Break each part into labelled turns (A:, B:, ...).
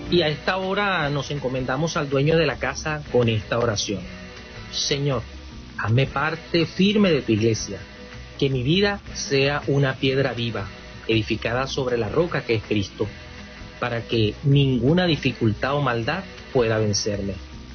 A: Y a esta hora nos encomendamos al dueño de la casa con esta oración. Señor, hazme parte firme de tu iglesia, que mi vida sea una piedra viva, edificada sobre la roca que es Cristo, para que ninguna dificultad o maldad pueda vencerme.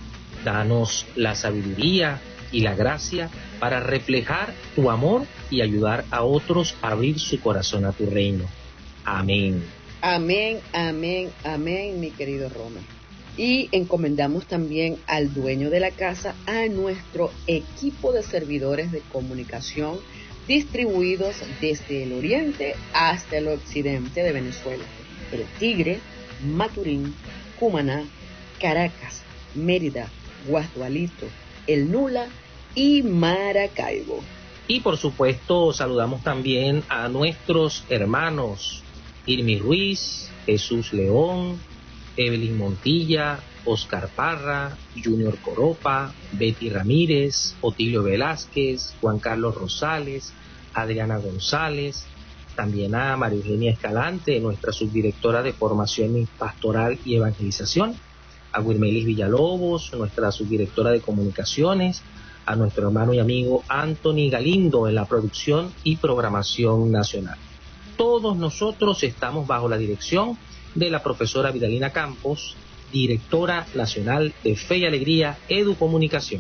A: Danos la sabiduría y la gracia para reflejar tu amor y ayudar a otros a abrir su corazón a tu reino. Amén.
B: Amén, amén, amén, mi querido Roma. Y encomendamos también al dueño de la casa, a nuestro equipo de servidores de comunicación distribuidos desde el oriente hasta el occidente de Venezuela: El Tigre, Maturín, Cumaná, Caracas, Mérida, Guasdualito, El Nula y Maracaibo.
A: Y por supuesto saludamos también a nuestros hermanos Irmi Ruiz, Jesús León, Evelyn Montilla, Oscar Parra, Junior Coropa, Betty Ramírez, Otilio Velázquez, Juan Carlos Rosales, Adriana González, también a María Eugenia Escalante, nuestra subdirectora de Formación Pastoral y Evangelización, a Wilmelis Villalobos, nuestra subdirectora de Comunicaciones, a nuestro hermano y amigo Anthony Galindo en la producción y programación nacional. Todos nosotros estamos bajo la dirección de la profesora Vidalina Campos, directora nacional de Fe y Alegría Educomunicación.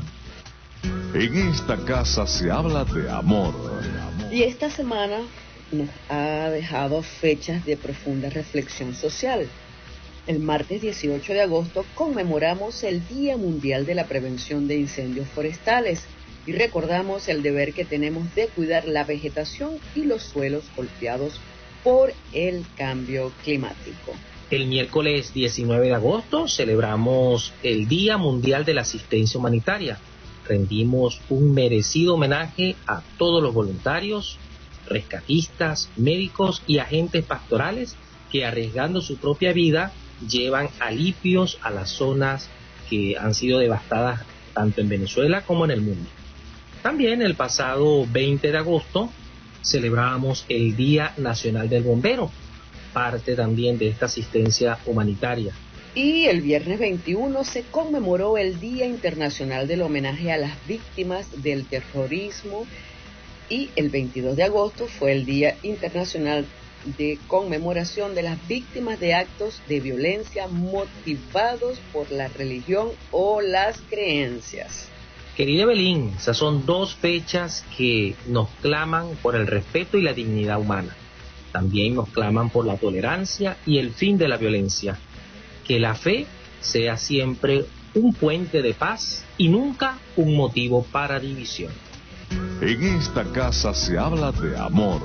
C: En esta casa se habla de amor.
B: Y esta semana nos ha dejado fechas de profunda reflexión social. El martes 18 de agosto conmemoramos el Día Mundial de la Prevención de Incendios Forestales y recordamos el deber que tenemos de cuidar la vegetación y los suelos golpeados por el cambio climático.
A: El miércoles 19 de agosto celebramos el Día Mundial de la Asistencia Humanitaria. Rendimos un merecido homenaje a todos los voluntarios, rescatistas, médicos y agentes pastorales que, arriesgando su propia vida, llevan alivios a las zonas que han sido devastadas tanto en Venezuela como en el mundo. También el pasado 20 de agosto celebrábamos el Día Nacional del Bombero, parte también de esta asistencia humanitaria.
B: Y el viernes 21 se conmemoró el Día Internacional del Homenaje a las Víctimas del Terrorismo, y el 22 de agosto fue el Día Internacional de conmemoración de las víctimas de actos de violencia motivados por la religión o las creencias.
A: Querida Evelyn, esas son dos fechas que nos claman por el respeto y la dignidad humana. También nos claman por la tolerancia y el fin de la violencia. Que la fe sea siempre un puente de paz y nunca un motivo para división.
C: En esta casa se habla de amor.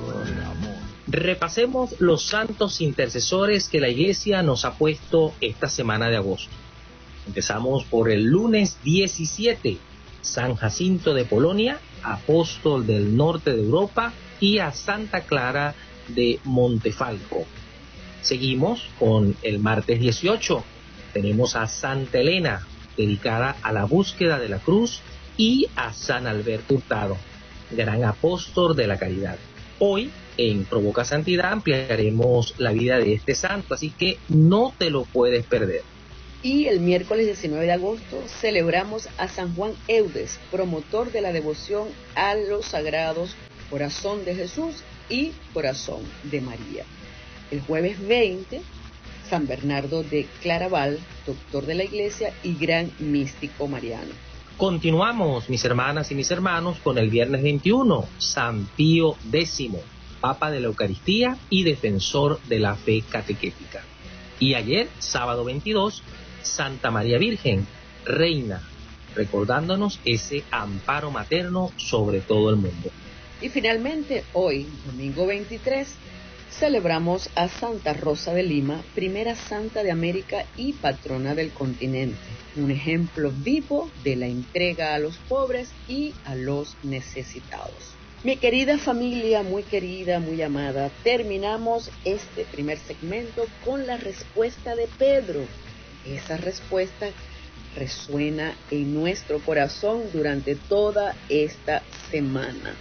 A: Repasemos los santos intercesores que la Iglesia nos ha puesto esta semana de agosto. Empezamos por el lunes 17, San Jacinto de Polonia, apóstol del norte de Europa, y a Santa Clara de Montefalco. Seguimos con el martes 18, tenemos a Santa Elena, dedicada a la búsqueda de la cruz, y a San Alberto Hurtado, gran apóstol de la caridad. Hoy, en Provoca Santidad, ampliaremos la vida de este santo, así que no te lo puedes perder.
B: Y el miércoles 19 de agosto celebramos a San Juan Eudes, promotor de la devoción a los sagrados Corazón de Jesús y Corazón de María. El jueves 20, San Bernardo de Claraval, doctor de la Iglesia y gran místico mariano.
A: Continuamos, mis hermanas y mis hermanos, con el viernes 21, San Pío X, Papa de la Eucaristía y defensor de la fe catequética. Y ayer, sábado 22, Santa María Virgen, Reina, recordándonos ese amparo materno sobre todo el mundo.
B: Y finalmente, hoy, domingo 23, celebramos a Santa Rosa de Lima, primera santa de América y patrona del continente, un ejemplo vivo de la entrega a los pobres y a los necesitados. Mi querida familia, muy querida, muy amada, terminamos este primer segmento con la respuesta de Pedro. Esa respuesta resuena en nuestro corazón durante toda esta semana.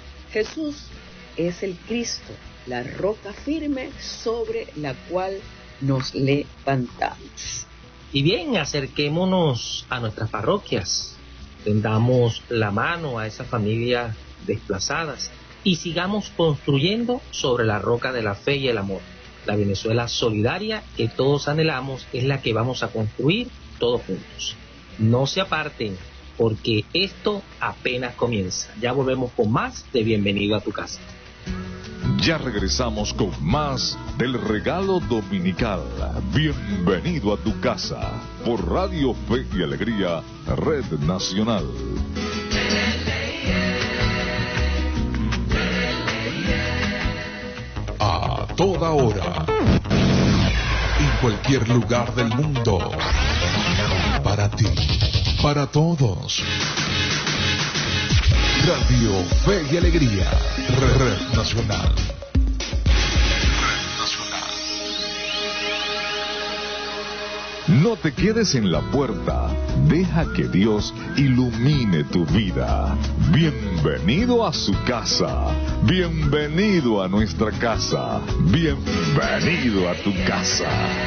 B: Jesús es el Cristo, la roca firme sobre la cual nos levantamos.
A: Y bien, acerquémonos a nuestras parroquias, tendamos la mano a esas familias desplazadas y sigamos construyendo sobre la roca de la fe y el amor. La Venezuela solidaria que todos anhelamos es la que vamos a construir todos juntos. No se aparten, porque esto apenas comienza. Ya volvemos con más de Bienvenido a tu casa.
C: Ya regresamos con más del regalo dominical. Bienvenido a tu casa por Radio Fe y Alegría, Red Nacional. A toda hora, en cualquier lugar del mundo, para ti, para todos. Radio Fe y Alegría, Red Nacional. No te quedes en la puerta, deja que Dios ilumine tu vida. Bienvenido a su casa, bienvenido a nuestra casa, bienvenido a tu casa.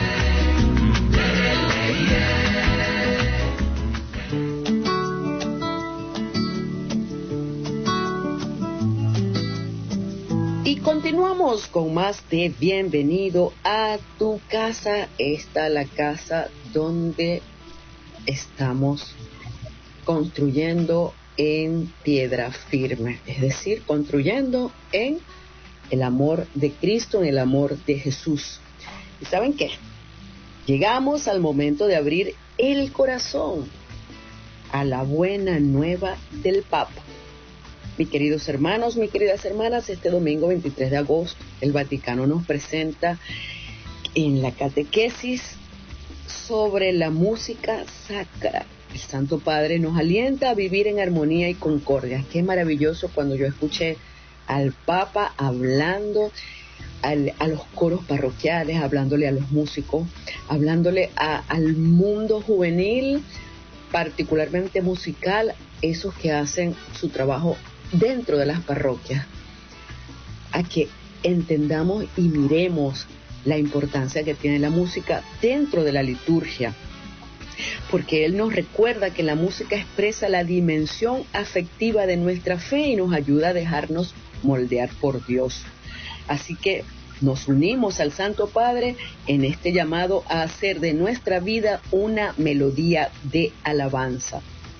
B: Y continuamos con más de Bienvenido a tu casa. Esta es la casa donde estamos construyendo en piedra firme, es decir, construyendo en el amor de Cristo, en el amor de Jesús. ¿Y saben qué? Llegamos al momento de abrir el corazón a la buena nueva del Papa. Mis queridos hermanos, mis queridas hermanas, este domingo 23 de agosto el Vaticano nos presenta en la catequesis sobre la música sacra. El Santo Padre nos alienta a vivir en armonía y concordia. Qué maravilloso cuando yo escuché al Papa hablando a los coros parroquiales, hablándole a los músicos, hablándole al mundo juvenil, particularmente musical, esos que hacen su trabajo dentro de las parroquias, a que entendamos y miremos la importancia que tiene la música dentro de la liturgia, porque Él nos recuerda que la música expresa la dimensión afectiva de nuestra fe y nos ayuda a dejarnos moldear por Dios. Así que nos unimos al Santo Padre en este llamado a hacer de nuestra vida una melodía de alabanza.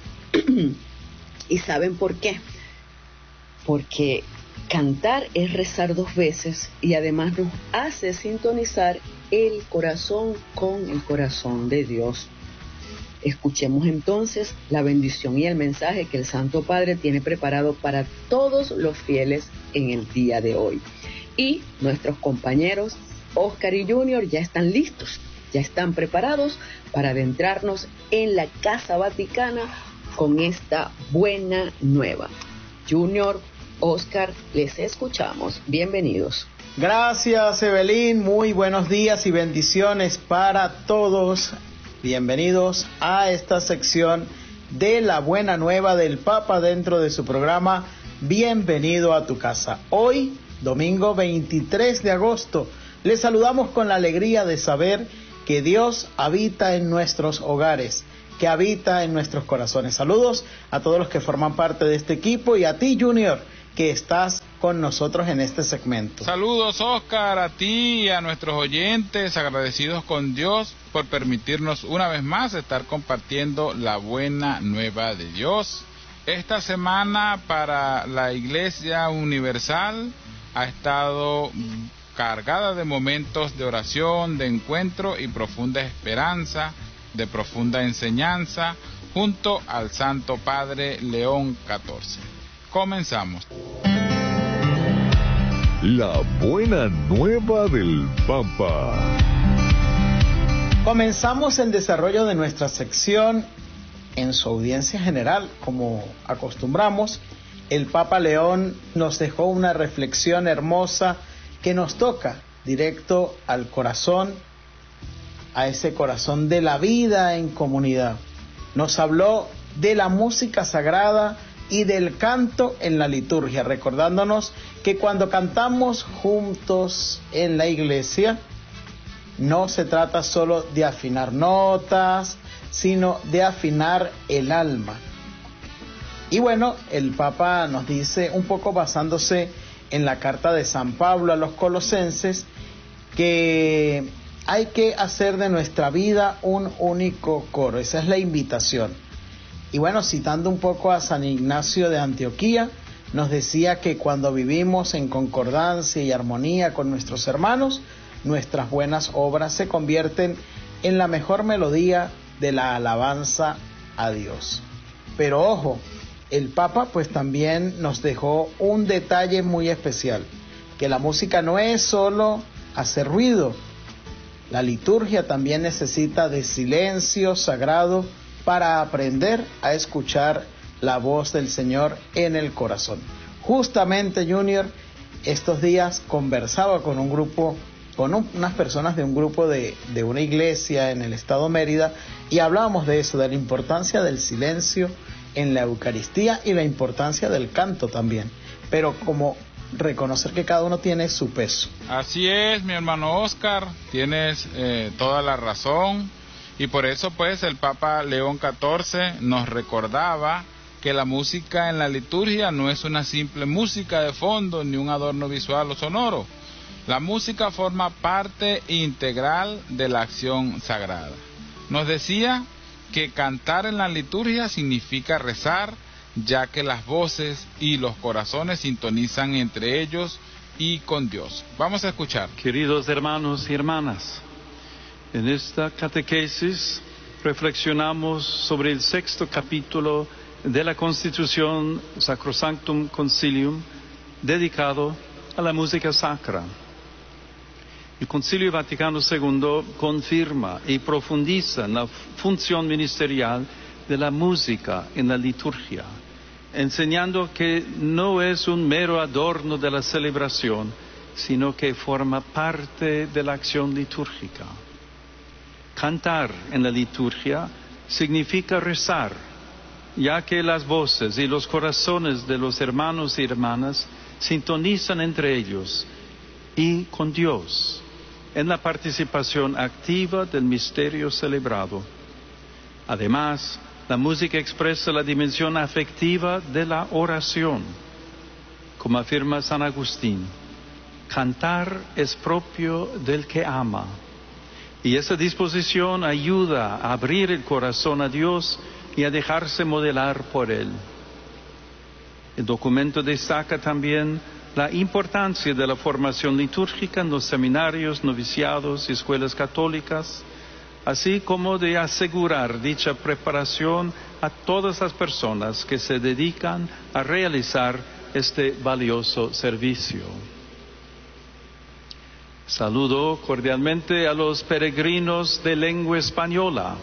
B: ¿Y saben por qué? Porque cantar es rezar dos veces y además nos hace sintonizar el corazón con el corazón de Dios. Escuchemos entonces la bendición y el mensaje que el Santo Padre tiene preparado para todos los fieles en el día de hoy. Y nuestros compañeros Oscar y Junior ya están listos, ya están preparados para adentrarnos en la Casa Vaticana con esta buena nueva. Junior, Oscar, les escuchamos. Bienvenidos.
D: Gracias, Evelyn. Muy buenos días y bendiciones para todos. Bienvenidos a esta sección de la buena nueva del Papa dentro de su programa Bienvenido a tu casa. Hoy, domingo 23 de agosto, les saludamos con la alegría de saber que Dios habita en nuestros hogares, que habita en nuestros corazones. Saludos a todos los que forman parte de este equipo y a ti, Junior, que estás con nosotros en este segmento.
E: Saludos, Oscar, a ti y a nuestros oyentes, agradecidos con Dios por permitirnos una vez más estar compartiendo la buena nueva de Dios. Esta semana para la Iglesia Universal ha estado cargada de momentos de oración, de encuentro y profunda esperanza, de profunda enseñanza, junto al Santo Padre León XIV. Comenzamos.
C: La buena nueva del Papa.
D: Comenzamos el desarrollo de nuestra sección en su audiencia general. Como acostumbramos, el Papa León nos dejó una reflexión hermosa que nos toca directo al corazón, a ese corazón de la vida en comunidad. Nos habló de la música sagrada y del canto en la liturgia, recordándonos que cuando cantamos juntos en la iglesia, no se trata solo de afinar notas, sino de afinar el alma. Y bueno, el Papa nos dice, un poco basándose en la carta de San Pablo a los Colosenses, que hay que hacer de nuestra vida un único coro. Esa es la invitación. Y bueno, citando un poco a San Ignacio de Antioquía, nos decía que cuando vivimos en concordancia y armonía con nuestros hermanos, nuestras buenas obras se convierten en la mejor melodía de la alabanza a Dios. Pero ojo, el Papa pues también nos dejó un detalle muy especial, que la música no es solo hacer ruido. La liturgia también necesita de silencio sagrado para aprender a escuchar la voz del Señor en el corazón. Justamente, Junior, estos días conversaba con un grupo, unas personas de un grupo de una iglesia en el estado Mérida, y hablábamos de eso, de la importancia del silencio en la Eucaristía y la importancia del canto también, pero como reconocer que cada uno tiene su peso.
E: Así es, mi hermano Oscar, tienes toda la razón, y por eso pues el Papa León XIV nos recordaba que la música en la liturgia no es una simple música de fondo ni un adorno visual o sonoro. La música forma parte integral de la acción sagrada. Nos decía que cantar en la liturgia significa rezar, ya que las voces y los corazones sintonizan entre ellos y con Dios. Vamos a escuchar.
F: Queridos hermanos y hermanas, en esta catequesis reflexionamos sobre el 6º capítulo de la Constitución Sacrosanctum Concilium, dedicado a la música sacra. El Concilio Vaticano II confirma y profundiza en la función ministerial de la música en la liturgia, enseñando que no es un mero adorno de la celebración, sino que forma parte de la acción litúrgica. Cantar en la liturgia significa rezar, ya que las voces y los corazones de los hermanos y hermanas sintonizan entre ellos y con Dios, en la participación activa del misterio celebrado. Además, la música expresa la dimensión afectiva de la oración. Como afirma San Agustín, cantar es propio del que ama, y esa disposición ayuda a abrir el corazón a Dios y a dejarse modelar por Él. El documento destaca también la importancia de la formación litúrgica en los seminarios, noviciados y escuelas católicas, así como de asegurar dicha preparación a todas las personas que se dedican a realizar este valioso servicio. Saludo cordialmente a los peregrinos de lengua española.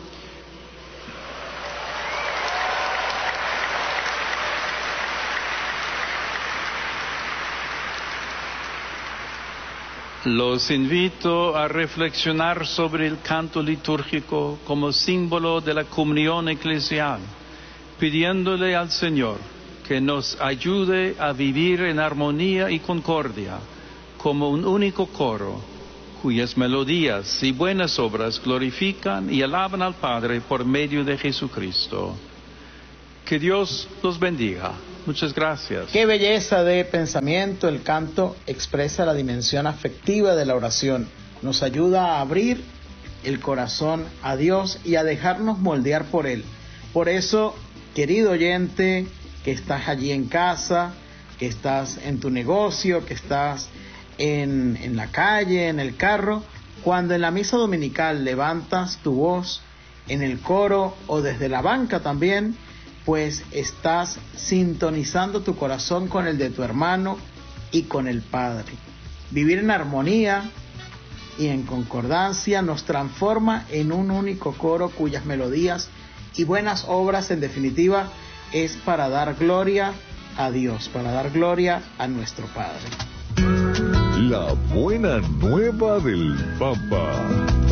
F: Los invito a reflexionar sobre el canto litúrgico como símbolo de la comunión eclesial, pidiéndole al Señor que nos ayude a vivir en armonía y concordia, como un único coro, cuyas melodías y buenas obras glorifican y alaban al Padre por medio de Jesucristo. Que Dios los bendiga. Muchas gracias.
D: Qué belleza de pensamiento. El canto expresa la dimensión afectiva de la oración. Nos ayuda a abrir el corazón a Dios y a dejarnos moldear por Él. Por eso, querido oyente, que estás allí en casa, que estás en tu negocio, que estás en la calle, en el carro, cuando en la misa dominical levantas tu voz en el coro o desde la banca también, pues estás sintonizando tu corazón con el de tu hermano y con el Padre. Vivir en armonía y en concordancia nos transforma en un único coro cuyas melodías y buenas obras, en definitiva, es para dar gloria a Dios, para dar gloria a nuestro Padre.
C: La buena nueva del Papa.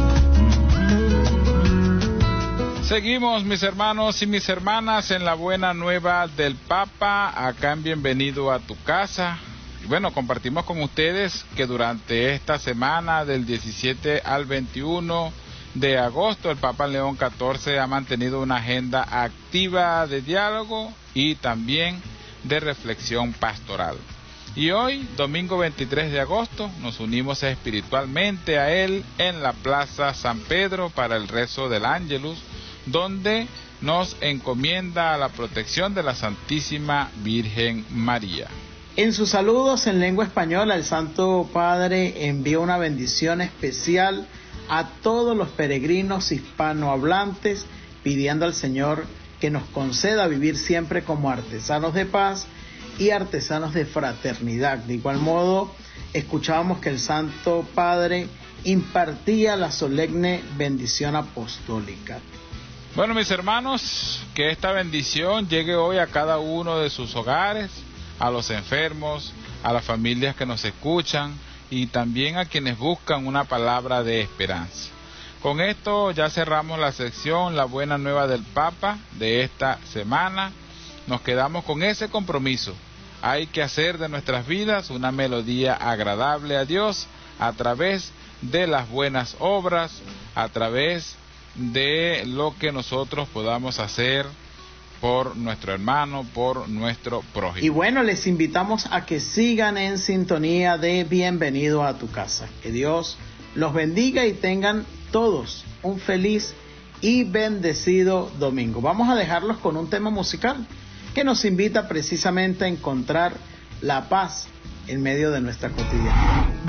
E: Seguimos, mis hermanos y mis hermanas, en la buena nueva del Papa, acá en Bienvenido a tu Casa. Bueno, compartimos con ustedes que durante esta semana del 17 al 21 de agosto el Papa León XIV ha mantenido una agenda activa de diálogo y también de reflexión pastoral. Y hoy, domingo 23 de agosto, nos unimos espiritualmente a él en la Plaza San Pedro para el rezo del Ángelus, donde nos encomienda a la protección de la Santísima Virgen María.
D: En sus saludos en lengua española, el Santo Padre envía una bendición especial a todos los peregrinos hispanohablantes, pidiendo al Señor que nos conceda vivir siempre como artesanos de paz y artesanos de fraternidad. De igual modo, escuchábamos que el Santo Padre impartía la solemne bendición apostólica.
E: Bueno, mis hermanos, que esta bendición llegue hoy a cada uno de sus hogares, a los enfermos, a las familias que nos escuchan y también a quienes buscan una palabra de esperanza. Con esto ya cerramos la sección La Buena Nueva del Papa de esta semana. Nos quedamos con ese compromiso. Hay que hacer de nuestras vidas una melodía agradable a Dios a través de las buenas obras, a través de lo que nosotros podamos hacer por nuestro hermano, por nuestro prójimo.
D: Y bueno, les invitamos a que sigan en sintonía de Bienvenido a tu casa. Que Dios los bendiga y tengan todos un feliz y bendecido domingo. Vamos a dejarlos con un tema musical que nos invita precisamente a encontrar la paz en medio de nuestra cotidianidad.